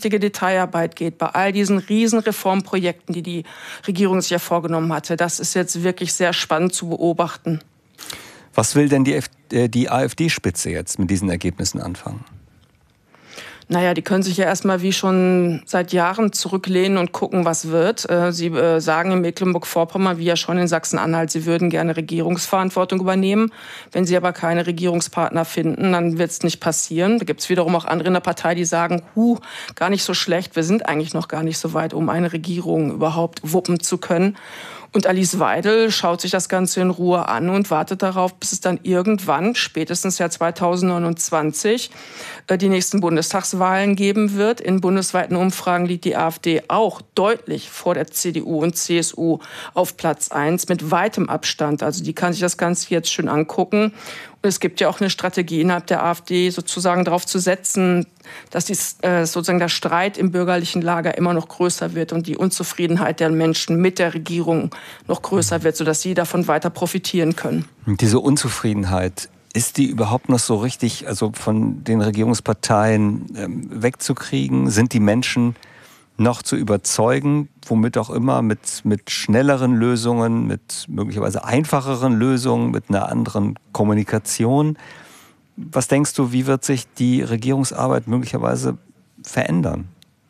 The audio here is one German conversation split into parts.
richtige Detailarbeit geht, bei all diesen riesen Reformprojekten, die die Regierung sich ja vorgenommen hatte, das ist jetzt wirklich sehr spannend zu beobachten. Was will denn die AfD-Spitze jetzt mit diesen Ergebnissen anfangen? Naja, die können sich ja erstmal wie schon seit Jahren zurücklehnen und gucken, was wird. Sie sagen in Mecklenburg-Vorpommern, wie ja schon in Sachsen-Anhalt, sie würden gerne Regierungsverantwortung übernehmen. Wenn sie aber keine Regierungspartner finden, dann wird es nicht passieren. Da gibt es wiederum auch andere in der Partei, die sagen, gar nicht so schlecht, wir sind eigentlich noch gar nicht so weit, um eine Regierung überhaupt wuppen zu können. Und Alice Weidel schaut sich das Ganze in Ruhe an und wartet darauf, bis es dann irgendwann, spätestens Jahr 2029, die nächsten Bundestagswahlen geben wird. In bundesweiten Umfragen liegt die AfD auch deutlich vor der CDU und CSU auf Platz 1 mit weitem Abstand. Also die kann sich das Ganze jetzt schön angucken. Und es gibt ja auch eine Strategie innerhalb der AfD, sozusagen darauf zu setzen, dass sozusagen der Streit im bürgerlichen Lager immer noch größer wird und die Unzufriedenheit der Menschen mit der Regierung noch größer wird, sodass sie davon weiter profitieren können. Und diese Unzufriedenheit, ist die überhaupt noch so richtig, also von den Regierungsparteien wegzukriegen? Sind die Menschen noch zu überzeugen, womit auch immer, mit schnelleren Lösungen, mit möglicherweise einfacheren Lösungen, mit einer anderen Kommunikation? Was denkst du, wie wird sich die Regierungsarbeit möglicherweise verändern?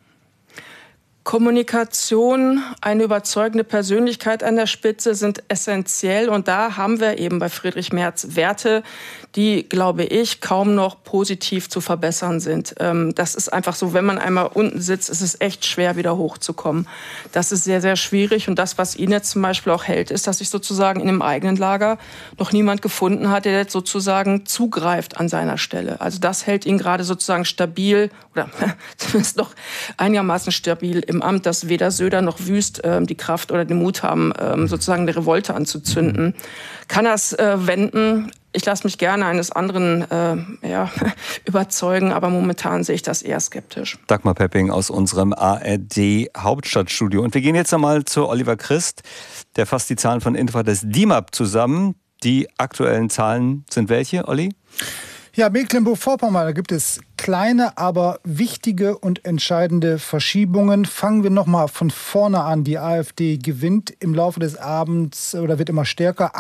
Kommunikation, eine überzeugende Persönlichkeit an der Spitze sind essentiell. Und da haben wir eben bei Friedrich Merz Werte, die, glaube ich, kaum noch positiv zu verbessern sind. Das ist einfach so, wenn man einmal unten sitzt, ist es echt schwer, wieder hochzukommen. Das ist sehr, sehr schwierig. Und das, was ihn jetzt zum Beispiel auch hält, ist, dass sich sozusagen in dem eigenen Lager noch niemand gefunden hat, der jetzt sozusagen zugreift an seiner Stelle. Also das hält ihn gerade sozusagen stabil oder zumindest noch einigermaßen stabil im Amt, dass weder Söder noch Wüst die Kraft oder den Mut haben, sozusagen eine Revolte anzuzünden. Kann er es wenden? Ich lasse mich gerne eines anderen überzeugen, aber momentan sehe ich das eher skeptisch. Dagmar Pepping aus unserem ARD-Hauptstadtstudio. Und wir gehen jetzt einmal zu Oliver Christ. Der fasst die Zahlen von Infratest DIMAP zusammen. Die aktuellen Zahlen sind welche, Olli? Ja, Mecklenburg-Vorpommern, da gibt es kleine, aber wichtige und entscheidende Verschiebungen. Fangen wir nochmal von vorne an. Die AfD gewinnt im Laufe des Abends oder wird immer stärker.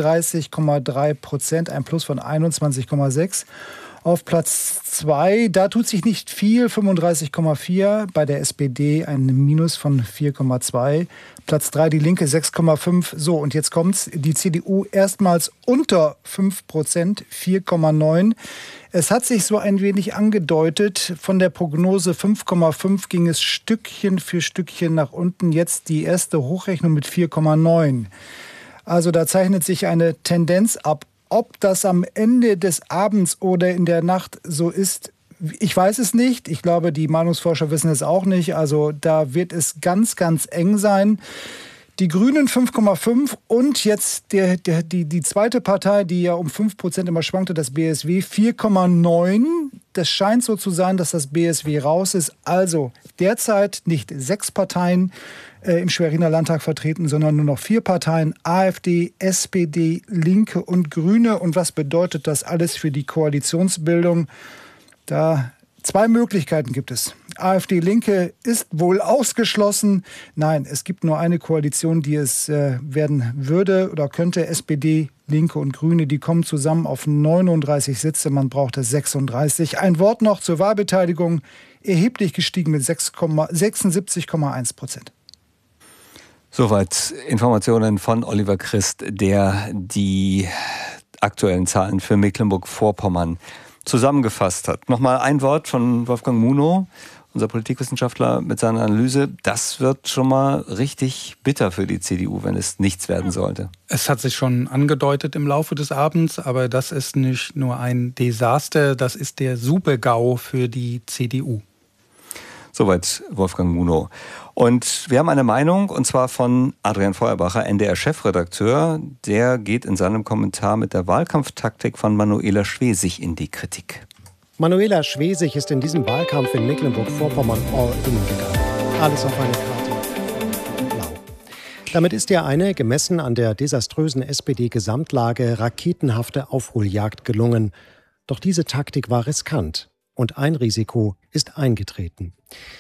38,3%, ein Plus von 21,6%. Auf Platz 2, da tut sich nicht viel, 35,4. Bei der SPD ein Minus von 4,2. Platz 3, die Linke 6,5. So, und jetzt kommt's. Die CDU erstmals unter 5%, 4,9. Es hat sich so ein wenig angedeutet. Von der Prognose 5,5 ging es Stückchen für Stückchen nach unten. Jetzt die erste Hochrechnung mit 4,9. Also da zeichnet sich eine Tendenz ab. Ob das am Ende des Abends oder in der Nacht so ist, ich weiß es nicht. Ich glaube, die Meinungsforscher wissen es auch nicht. Also da wird es ganz, ganz eng sein. Die Grünen 5,5 und jetzt die zweite Partei, die ja um 5% immer schwankte, das BSW 4,9. Das scheint so zu sein, dass das BSW raus ist. Also derzeit nicht 6 Parteien im Schweriner Landtag vertreten, sondern nur noch 4 Parteien, AfD, SPD, Linke und Grüne. Und was bedeutet das alles für die Koalitionsbildung? Da 2 Möglichkeiten gibt es. AfD, Linke ist wohl ausgeschlossen. Nein, es gibt nur eine Koalition, die es werden würde oder könnte. SPD, Linke und Grüne, die kommen zusammen auf 39 Sitze. Man braucht 36. Ein Wort noch zur Wahlbeteiligung. Erheblich gestiegen mit 76,1%. Soweit Informationen von Oliver Christ, der die aktuellen Zahlen für Mecklenburg-Vorpommern zusammengefasst hat. Nochmal ein Wort von Wolfgang Munow, unser Politikwissenschaftler, mit seiner Analyse. Das wird schon mal richtig bitter für die CDU, wenn es nichts werden sollte. Es hat sich schon angedeutet im Laufe des Abends, aber das ist nicht nur ein Desaster, das ist der Super-GAU für die CDU. Soweit Wolfgang Munow. Und wir haben eine Meinung, und zwar von Adrian Feuerbacher, NDR-Chefredakteur. Der geht in seinem Kommentar mit der Wahlkampftaktik von Manuela Schwesig in die Kritik. Manuela Schwesig ist in diesem Wahlkampf in Mecklenburg-Vorpommern all in gegangen. Alles auf eine Karte. Blau. Damit ist ihr eine, gemessen an der desaströsen SPD-Gesamtlage, raketenhafte Aufholjagd gelungen. Doch diese Taktik war riskant. Und ein Risiko ist eingetreten.